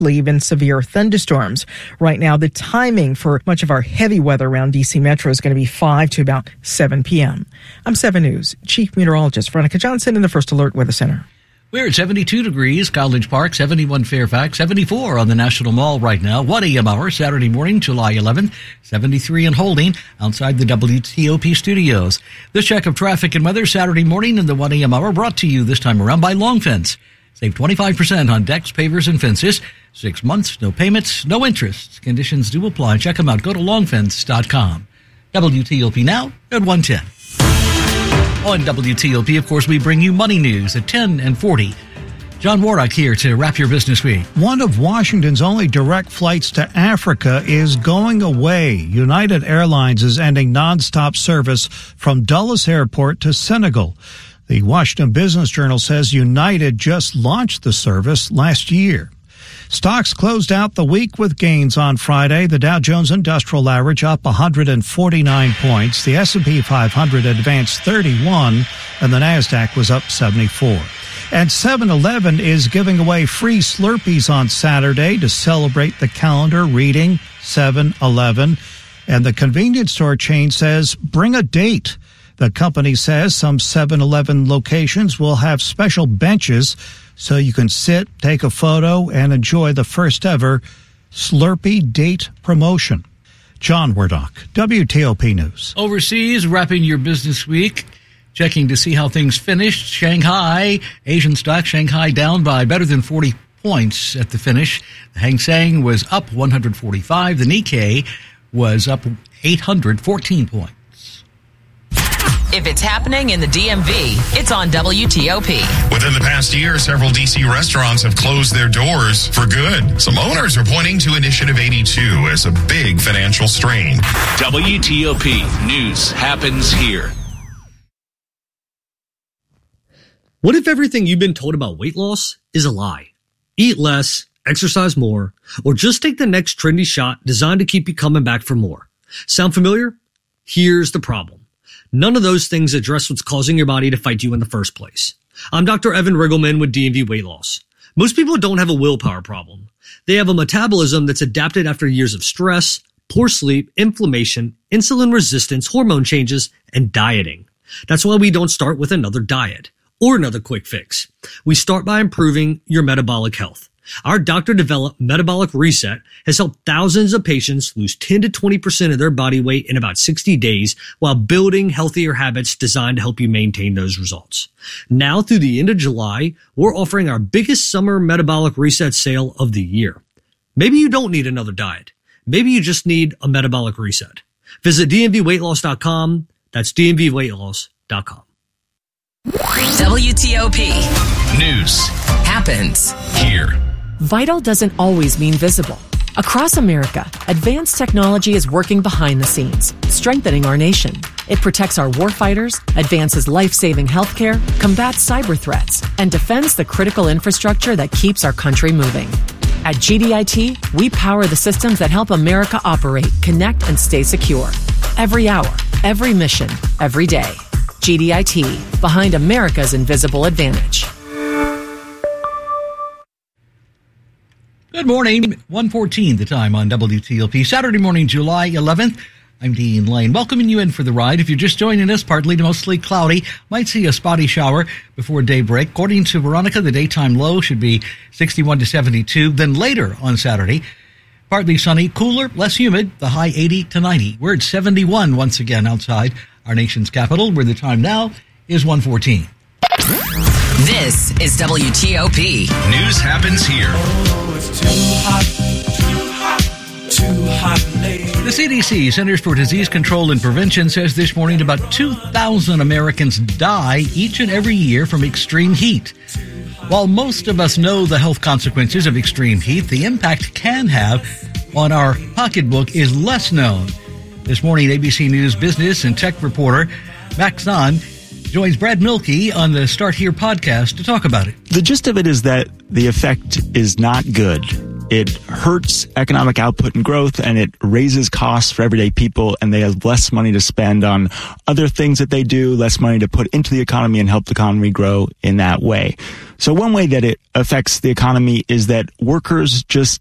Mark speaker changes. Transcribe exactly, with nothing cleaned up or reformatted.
Speaker 1: even severe thunderstorms. Right now, the timing for much of our heavy weather around D C Metro is going to be five to about seven p.m. I'm seven News Chief Meteorologist Veronica Johnson in the First Alert Weather Center.
Speaker 2: We're at seventy-two degrees, College Park, seventy-one Fairfax, seventy-four on the National Mall right now. one a.m. hour, Saturday morning, July eleventh, seventy-three and holding outside the W T O P studios. This check of traffic and weather Saturday morning in the one a.m. hour brought to you this time around by Long Fence. Save twenty-five percent on decks, pavers, and fences. Six months, no payments, no interest. Conditions do apply. Check them out. Go to long fence dot com. W T O P now at one ten. On W T O P, of course, we bring you money news at ten and forty. John Warnock here to wrap your business week.
Speaker 3: One of Washington's only direct flights to Africa is going away. United Airlines is ending nonstop service from Dulles Airport to Senegal. The Washington Business Journal says United just launched the service last year. Stocks closed out the week with gains on Friday. The Dow Jones Industrial Average up one hundred forty-nine points. The S and P five hundred advanced thirty-one, and the Nasdaq was up seventy-four. And seven eleven is giving away free Slurpees on Saturday to celebrate the calendar reading seven eleven. And the convenience store chain says, bring a date. The company says some seven eleven locations will have special benches so you can sit, take a photo, and enjoy the first ever Slurpee date promotion. John Warnock, W T O P News.
Speaker 2: Overseas, wrapping your business week, checking to see how things finished. Shanghai, Asian stock, Shanghai down by better than forty points at the finish. The Hang Seng was up one hundred forty-five. The Nikkei was up eight hundred fourteen points.
Speaker 4: If it's happening in the D M V, it's on W T O P.
Speaker 5: Within the past year, several D C restaurants have closed their doors for good. Some owners are pointing to Initiative eighty-two as a big financial strain.
Speaker 6: W T O P News happens here.
Speaker 7: What if everything you've been told about weight loss is a lie? Eat less, exercise more, or just take the next trendy shot designed to keep you coming back for more. Sound familiar? Here's the problem. None of those things address what's causing your body to fight you in the first place. I'm Doctor Evan Riggleman with D and V Weight Loss. Most people don't have a willpower problem. They have a metabolism that's adapted after years of stress, poor sleep, inflammation, insulin resistance, hormone changes, and dieting. That's why we don't start with another diet or another quick fix. We start by improving your metabolic health. Our doctor-developed Metabolic Reset has helped thousands of patients lose ten to twenty percent of their body weight in about sixty days while building healthier habits designed to help you maintain those results. Now through the end of July, we're offering our biggest summer Metabolic Reset sale of the year. Maybe you don't need another diet. Maybe you just need a metabolic reset. Visit D M V weight loss dot com. That's D M V weight loss dot com.
Speaker 4: W T O P
Speaker 6: News
Speaker 4: happens
Speaker 6: here.
Speaker 8: Vital doesn't always mean visible. Across America, advanced technology is working behind the scenes, strengthening our nation. It protects our warfighters, advances life-saving healthcare, combats cyber threats, and defends the critical infrastructure that keeps our country moving. At G D I T, we power the systems that help America operate, connect, and stay secure. Every hour, every mission, every day. G D I T, behind America's invisible advantage.
Speaker 2: Good morning, one fourteen the time on W T O P, Saturday morning, July eleventh. I'm Dean Lane, welcoming you in for the ride. If you're just joining us, partly to mostly cloudy, might see a spotty shower before daybreak. According to Veronica, the daytime low should be sixty-one to seventy-two. Then later on Saturday, partly sunny, cooler, less humid, the high eighty to ninety. We're at seventy-one once again outside our nation's capital, where the time now is one fourteen.
Speaker 4: This is W T O P.
Speaker 5: News happens here.
Speaker 9: Oh, it's too hot, too hot, too hot, lady.
Speaker 2: The C D C, Centers for Disease Control and Prevention, says this morning about two thousand Americans die each and every year from extreme heat. While most of us know the health consequences of extreme heat, the impact can have on our pocketbook is less known. This morning, A B C News business and tech reporter Max Zahn joins Brad Milkey on the Start Here podcast to talk about it.
Speaker 10: The gist of it is that the effect is not good. it hurts economic output and growth, and it raises costs for everyday people, and they have less money to spend on other things that they do, less money to put into the economy and help the economy grow in that way. So one way that it affects the economy is that workers just